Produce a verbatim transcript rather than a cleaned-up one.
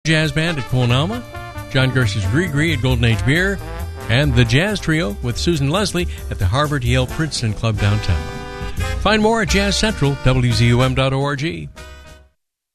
Jazz Band at Coalnalma, John Gersh's Gree at Golden Age Beer, and the Jazz Trio with Susan Leslie at the Harvard Yale Princeton Club downtown. Find more at Jazz Central, W Z U M dot org.